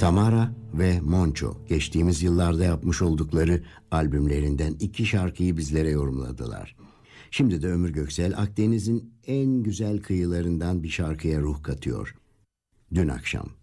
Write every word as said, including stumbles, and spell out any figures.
Tamara ve Monço geçtiğimiz yıllarda yapmış oldukları albümlerinden iki şarkıyı bizlere yorumladılar. Şimdi de Ömür Göksel Akdeniz'in en güzel kıyılarından bir şarkıya ruh katıyor. Dün akşam.